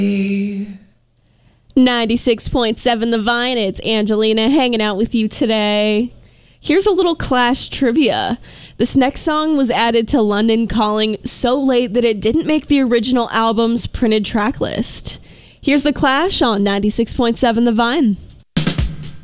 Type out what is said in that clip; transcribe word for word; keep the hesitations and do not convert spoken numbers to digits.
ninety-six point seven The Vine, it's Angelina hanging out with you today. Here's a little Clash trivia. This next song was added to London Calling so late that it didn't make the original album's printed track list. Here's The Clash on ninety-six point seven The Vine.